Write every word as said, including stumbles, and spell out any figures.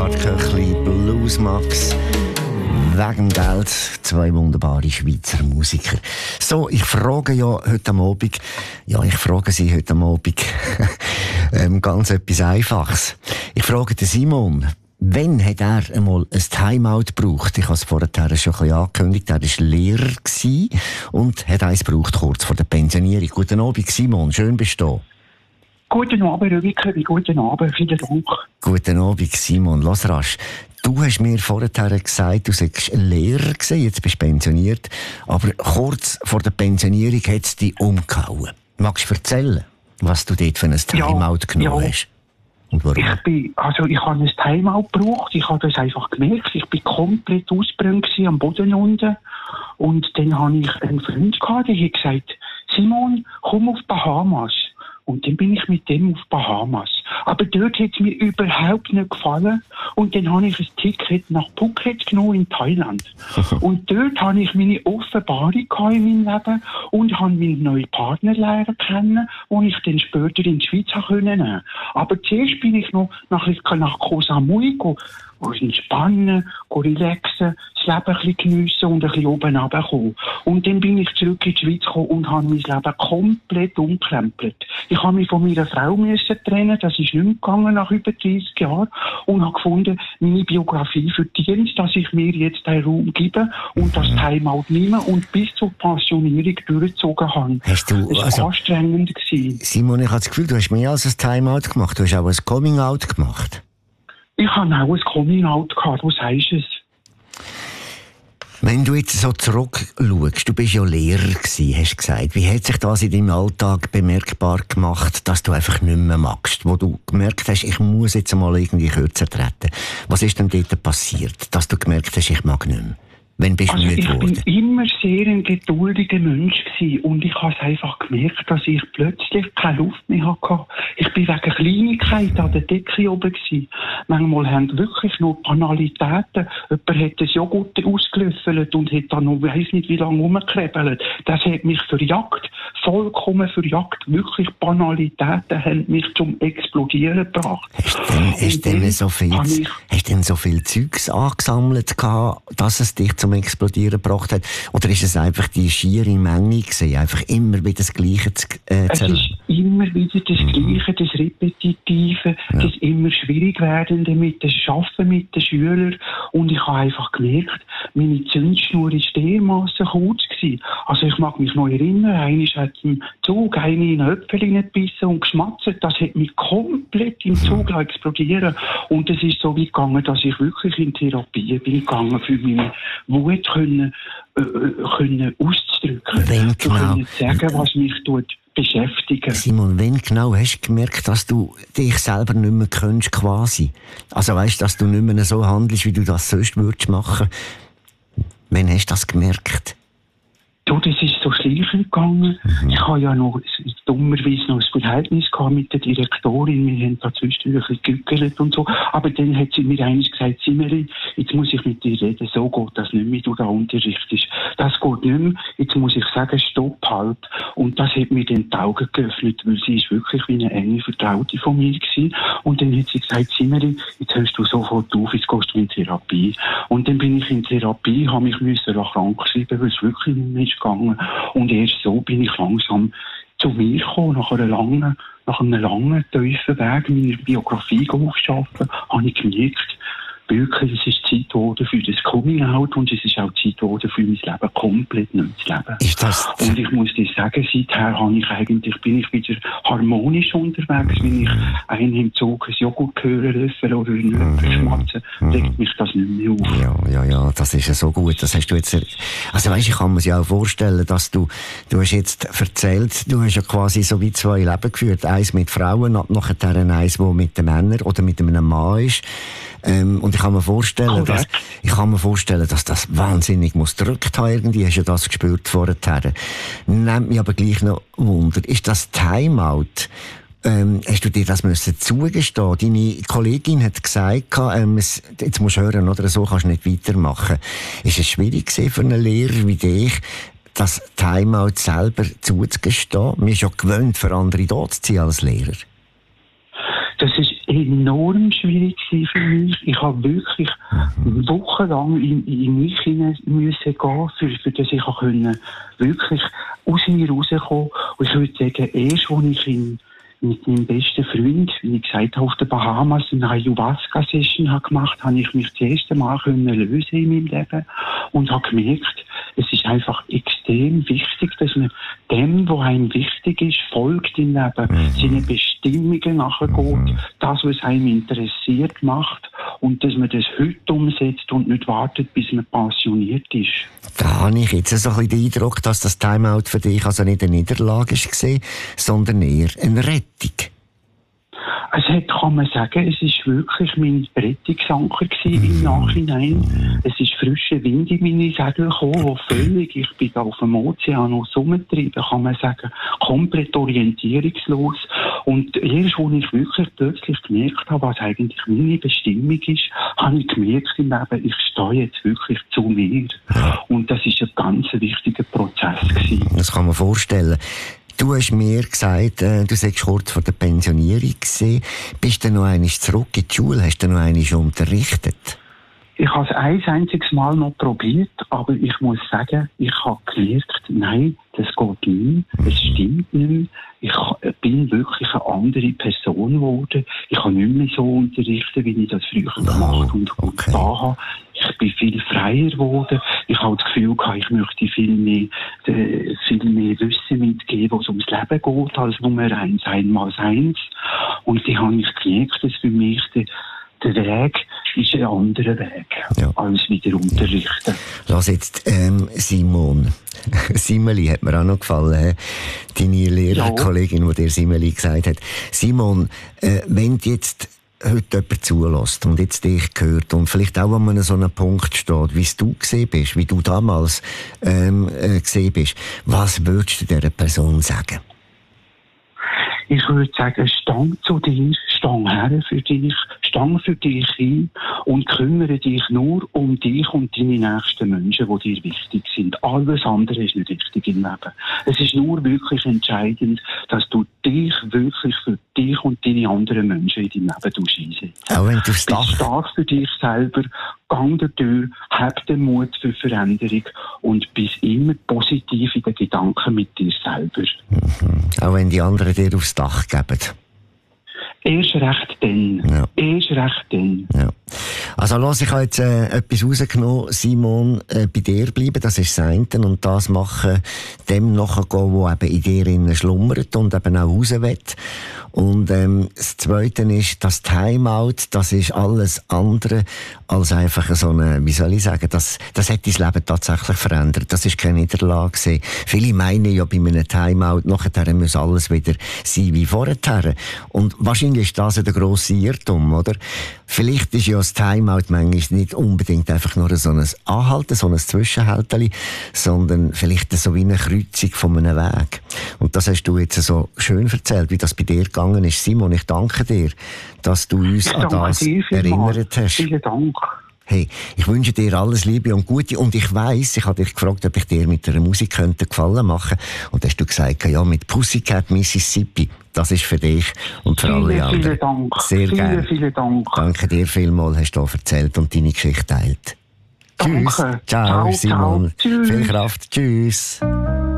Richard Köchli, Blues Max. Wegen Geld, zwei wunderbare Schweizer Musiker. So, ich frage ja heute Abend, ja, ich frage Sie heute Abend ähm, ganz etwas Einfaches. Ich frage den Simon, wann hat er einmal ein Timeout gebraucht? Ich habe es vorher schon ein bisschen angekündigt, er war Lehrer und hat eins gebraucht kurz vor der Pensionierung. Guten Abend, Simon, schön bist du da. Guten Abend, Rübike, guten Abend, vielen Dank. Guten Abend, Simon. Lass rasch. Du hast mir vorher gesagt, du seist Lehrer gewesen, jetzt bist du pensioniert, aber kurz vor der Pensionierung hat es dich umgehauen. Magst du erzählen, was du dort für ein Timeout ja, genommen ja. hast? Und warum? Ich bin, also ich habe ein Timeout gebraucht, ich habe das einfach gemerkt, ich bin komplett ausgebrannt am Boden unten und dann habe ich einen Freund gehabt, der hat gesagt, Simon, komm auf Bahamas. Und dann bin ich mit dem auf Bahamas. Aber dort hat es mir überhaupt nicht gefallen. Und dann habe ich ein Ticket nach Phuket genommen in Thailand. Und dort habe ich meine Offenbarung in meinem Leben und habe meinen neuen Partner lernen kennen, den ich dann später in die Schweiz nehmen konnte. Aber zuerst bin ich noch nach, nach Koh Samui entspannen, relaxen, das Leben ein bisschen geniessen und ein bisschen oben runterkommen. Und dann bin ich zurück in die Schweiz gekommen und habe mein Leben komplett umkrempelt. Ich habe mich von meiner Frau müssen trennen, das ist nicht mehr gegangen nach über dreißig Jahren und habe gefunden, meine Biografie verdient, dass ich mir jetzt den Raum gebe und das Timeout nehme und bis zur Pensionierung durchgezogen habe. Hast du, das war also, anstrengend gewesen. Simon, ich habe das Gefühl, du hast mehr als ein Timeout gemacht, du hast auch ein Coming-out gemacht. Ich habe auch ein Coming-out gehabt, wo sagst du es? Wenn du jetzt so zurückschaust, du bist ja Lehrer gewesen, hast gesagt. Wie hat sich das in deinem Alltag bemerkbar gemacht, dass du einfach nicht mehr magst? Wo du gemerkt hast, ich muss jetzt mal irgendwie kürzer treten. Was ist denn dort passiert, dass du gemerkt hast, ich mag nicht mehr? Wann bist du also müde geworden? Ich bin immer sehr ein geduldiger Mensch gewesen und ich habe es einfach gemerkt, dass ich plötzlich keine Luft mehr hatte. Ich bin wegen Kleinigkeit an der Decke oben gewesen. Manchmal haben wirklich noch Banalitäten. Jemand hat das Joghurt ausgelöffelt und hat dann noch weiss nicht wie lange rumgekrebelt. Das hat mich verjagt, vollkommen verjagt. Wirklich Banalitäten haben mich zum Explodieren gebracht. Hast du denn, denn so viel, ich, hast denn so viel Zeugs angesammelt gehabt, dass es dich zum Explodieren gebracht hat? Oder ist es einfach die schiere Menge gewesen, einfach immer wieder das Gleiche zu äh, Es ist immer wieder das Gleiche, das Repetitive, ja. Das immer schwierig werdende mit dem Arbeiten mit den Schülern. Und ich habe einfach gemerkt, meine Zündschnur ist dermassen kurz gewesen. Also ich mag mich noch erinnern, einer hat im Zug eine in den Äpfel gebissen und geschmatzt. Das hat mich komplett im Zug mhm. explodieren. Und es ist so weit gegangen, dass ich wirklich in Therapie bin gegangen, für meine Wut können, äh, können auszudrücken. Wenn genau. Können sagen, was mich tut beschäftigen. Simon, wenn genau hast du gemerkt, dass du dich selber nicht mehr kennst, quasi? Also weißt, dass du nicht mehr so handelst, wie du das sonst würdest machen? Wann hast du das gemerkt? Du, das ist so schleichend gegangen. Mhm. Ich habe ja noch dummerweise noch ein Verhältnis gehabt mit der Direktorin. Wir haben da zwischendurch ein bisschen gegügelt und so. Aber dann hat sie mir eigentlich gesagt, Simmerli, jetzt muss ich mit dir reden. So geht das nicht mehr, wie du da unterrichtest. Das geht nicht mehr. Jetzt muss ich sagen, stopp halt. Und das hat mir dann die Augen geöffnet, weil sie ist wirklich wie eine enge Vertraute von mir gewesen. Und dann hat sie gesagt, Simmerli, jetzt hörst du sofort auf, jetzt gehst du in Therapie. Und dann bin ich in Therapie, habe mich müssen auch krank schreiben, weil es wirklich nicht mehr ist gegangen. Und erst so bin ich langsam zu mir gekommen, nach einer langen, nach einem langen, tiefen Weg, meine Biografie aufschaffen, habe ich gemerkt, wirklich, es ist Zeit geworden für das Coming-out und es ist auch Zeit geworden für mein Leben komplett neu zu leben. Ist das und ich muss dir sagen, seither habe ich eigentlich, bin ich wieder harmonisch unterwegs. Wenn ich einen im Zug ein Joghurt hören löffel oder einen Löffel schmatzen, regt mich das nicht mehr auf. Ja, ja, ja, das ist ja so gut. Das hast du jetzt, also weißt, ich kann mir ja auch vorstellen, dass du, du hast jetzt erzählt, du hast ja quasi so wie zwei Leben geführt. Eins mit Frauen, nachher eins, wo mit den Männern oder mit einem Mann ist. Ähm, und ich kann mir vorstellen, dass, ich kann mir vorstellen, dass das wahnsinnig muss gedrückt haben irgendwie. Hast du ja das gespürt vorher. Nimmt mich aber gleich noch Wunder. Ist das Timeout? Ähm, hast du dir das müssen zugestehen? Deine Kollegin hat gesagt, ähm, es, jetzt musst du hören, oder so kannst du nicht weitermachen. Ist es schwierig gewesen für einen Lehrer wie dich, das Timeout selber zuzugestehen? Man ist ja gewöhnt, für andere da zu ziehen als Lehrer. Das ist enorm schwierig für mich. Ich habe wirklich mhm. wochenlang in, in mich hinein müssen gehen, für, für dass ich auch können, wirklich aus mir rauskommen. Und ich würde sagen, erst als ich in, mit meinem besten Freund, wie ich gesagt habe, auf den Bahamas eine Ayahuasca-Session habe gemacht, habe ich mich das erste Mal können lösen in meinem Leben und habe gemerkt, es ist einfach extrem wichtig, dass man dem, was einem wichtig ist, folgt im Leben, mhm. seine Bestimmungen nachgeht, mhm. das, was einem interessiert, macht und dass man das heute umsetzt und nicht wartet, bis man pensioniert ist. Da habe ich jetzt so ein bisschen den Eindruck, dass das Timeout für dich also nicht eine Niederlage war, sondern eher eine Rettung. Es hat, kann man sagen, es ist wirklich mein Rettungsanker gewesen im Nachhinein. Es ist frischer Wind in meine Segel gekommen, wo völlig, ich bin da auf dem Ozean aus rumgetrieben, kann man sagen, komplett orientierungslos. Und erst, als ich wirklich plötzlich gemerkt habe, was eigentlich meine Bestimmung ist, habe ich gemerkt im Leben, ich stehe jetzt wirklich zu mir. Und das ist ein ganz wichtiger Prozess gewesen. Das kann man vorstellen. Du hast mir gesagt, äh, du sagst kurz vor der Pensionierung gewesen. Bist du noch einmal zurück in die Schule? Hast du noch einmal unterrichtet? Ich habe es ein einziges Mal noch probiert, aber ich muss sagen, ich habe gemerkt, nein, das geht nicht mehr, es stimmt nicht mehr. Ich bin wirklich eine andere Person geworden. Ich habe nicht mehr so unterrichtet, wie ich das früher oh, gemacht und okay. da habe. Ich bin viel freier geworden. Ich habe das Gefühl gehabt, ich möchte viel mehr, äh, viel mehr Wissen mitgeben, was ums Leben geht, als Nummer eins, einmal eins. Und da habe ich gemerkt, dass für mich der, der Weg ist ein anderer Weg, ja. als wieder unterrichten. Lass jetzt, ähm, Simon. Simeli hat mir auch noch gefallen, he? Deine Lehrerkollegin, die dir Simeli gesagt hat. Simon, äh, wenn du jetzt heute jemand zulässt und jetzt dich hört und vielleicht auch an einem so einem Punkt steht, wie du gesehen bist, wie du damals ähm, äh, gesehen bist, was würdest du dieser Person sagen? Ich würde sagen, stang zu dir, stang her für dich, stang für dich hin und kümmere dich nur um dich und deine nächsten Menschen, die dir wichtig sind. Alles andere ist nicht wichtig im Leben. Es ist nur wirklich entscheidend, dass du dich wirklich für dich und deine anderen Menschen in deinem Leben einsetzt. Auch wenn du es Bist stark für dich selber, gang der Tür, hab den Mut für Veränderung und bist immer positiv in den Gedanken mit dir selber. Mhm. Auch wenn die anderen dir aufs Dach geben. Erst recht dann. Ja. Erst recht dann. Ja. Also los, ich habe jetzt äh, etwas rausgenommen, Simon, äh, bei dir bleiben, das ist das eine, und das machen, dem nachgehen, wo eben in dir innen schlummert und eben auch raus will. Und ähm, das Zweite ist, das Timeout, das ist alles andere als einfach so eine, wie soll ich sagen, das, das hat dein Leben tatsächlich verändert. Das ist keine Niederlage gewesen. Viele meinen ja bei einem Timeout, nachher muss alles wieder sein wie vorher. Und wahrscheinlich ist das der grosse Irrtum, oder? Vielleicht ist ja das Timeout manchmal nicht unbedingt einfach nur so ein Anhalten, so ein Zwischenhalteli, sondern vielleicht so wie eine Kreuzung von einem Weg. Und das hast du jetzt so schön erzählt, wie das bei dir gegangen ist. Simon, ich danke dir, dass du uns an das erinnert hast. Vielen Dank. Hey, ich wünsche dir alles Liebe und Gute. Und ich weiss, ich habe dich gefragt, ob ich dir mit einer Musik könnte Gefallen machen. Und hast du gesagt, ja, mit Pussycat Mississippi. Das ist für dich und für vielen, alle anderen. Vielen Dank. Sehr vielen, gerne. Vielen Dank. Danke dir vielmals, hast du erzählt und deine Geschichte teilt. Danke. Tschüss. Ciao, ciao, Simon. Ciao. Viel Kraft. Tschüss.